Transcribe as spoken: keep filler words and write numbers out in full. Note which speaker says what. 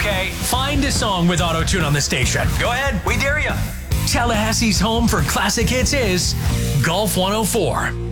Speaker 1: Okay.
Speaker 2: Find a song with auto-tune on the station.
Speaker 1: Go ahead. We dare you.
Speaker 2: Tallahassee's home for classic hits is Golf one oh four.